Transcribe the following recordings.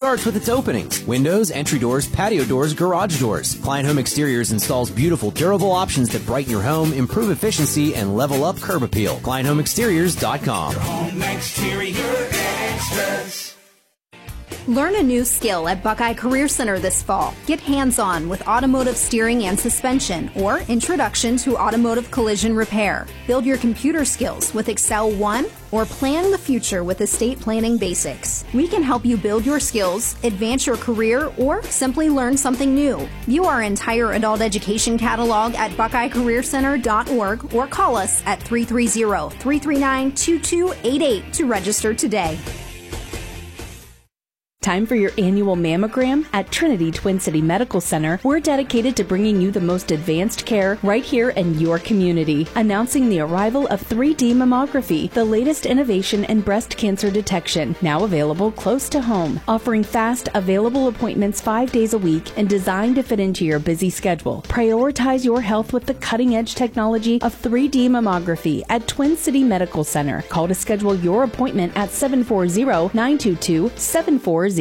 starts with its openings. Windows, entry doors, patio doors, garage doors. Klein Home Exteriors installs beautiful, durable options that brighten your home, improve efficiency, and level up curb appeal. KleinHomeExteriors.com. Home Exterior Extras. Learn a new skill at Buckeye Career Center this fall. Get hands-on with automotive steering and suspension or Introduction to Automotive Collision Repair. Build your computer skills with Excel 1 or plan the future with Estate Planning Basics. We can help you build your skills, advance your career, or simply learn something new. View our entire adult education catalog at BuckeyeCareerCenter.org or call us at 330-339-2288 to register today. Time for your annual mammogram? At Trinity Twin City Medical Center, we're dedicated to bringing you the most advanced care right here in your community. Announcing the arrival of 3D mammography, the latest innovation in breast cancer detection, now available close to home. Offering fast, available appointments 5 days a week and designed to fit into your busy schedule. Prioritize your health with the cutting-edge technology of 3D mammography at Twin City Medical Center. Call to schedule your appointment at 740-922-7405.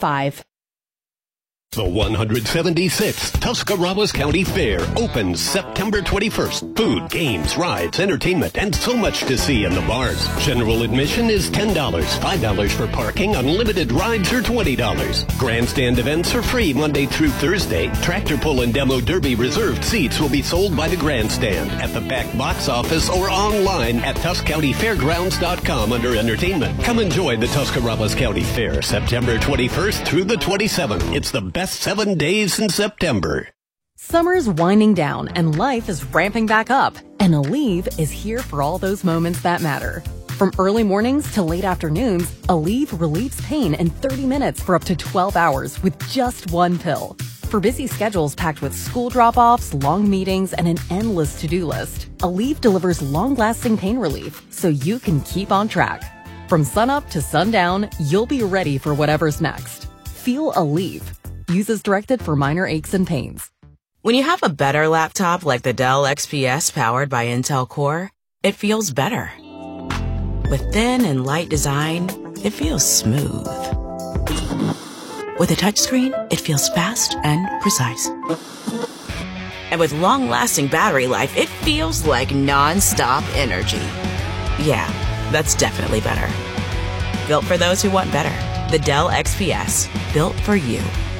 The 176th Tuscarawas County Fair opens September 21st. Food, games, rides, entertainment, and so much to see in the bars. General admission is $10, $5 for parking, unlimited rides are $20. Grandstand events are free Monday through Thursday. Tractor pull and demo derby reserved seats will be sold by the grandstand, at the back box office, or online at TuscCountyFairgrounds.com under entertainment. Come enjoy the Tuscarawas County Fair September 21st through the 27th. It's the best 7 days in September. Summer's winding down and life is ramping back up, and Aleve is here for all those moments that matter. From early mornings to late afternoons, Aleve relieves pain in 30 minutes for up to 12 hours with just one pill. For busy schedules packed with school drop-offs, long meetings, and an endless to-do list, Aleve delivers long-lasting pain relief so you can keep on track. From sunup to sundown, you'll be ready for whatever's next. Feel Aleve. Use as directed for minor aches and pains. When you have a better laptop like the Dell XPS powered by Intel Core, it feels better. With thin and light design, it feels smooth. With a touchscreen, it feels fast and precise. And with long-lasting battery life, it feels like non-stop energy. Yeah, that's definitely better. Built for those who want better. The Dell XPS, built for you.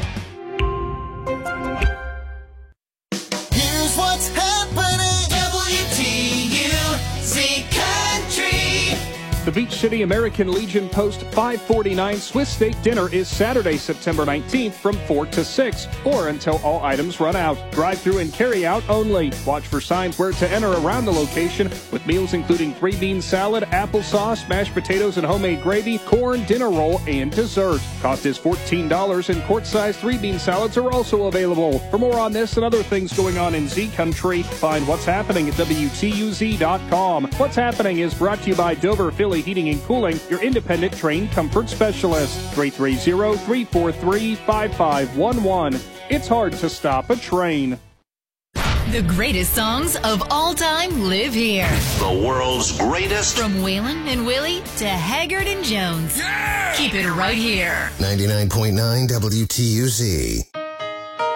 Here's what's happening. WTUZ Country. The Beach City American Legion Post 549 Swiss steak dinner is Saturday, September 19th from 4 to 6 or until all items run out. Drive-through and carry-out only. Watch for signs where to enter around the location with meals including 3-bean salad, applesauce, mashed potatoes and homemade gravy, corn, dinner roll, and dessert. Cost is $14 and quart-sized 3-bean salads are also available. For more on this and other things going on in Z Country, find What's Happening at WTUZ.com. What's Happening is brought to you by Dover Philly Heating and Cooling, your independent trained comfort specialist. 330-343-5511. It's hard to stop a train. The greatest songs of all time live here. The world's greatest. From Waylon and Willie to Haggard and Jones. Yeah! Keep it right here. 99.9 WTUZ.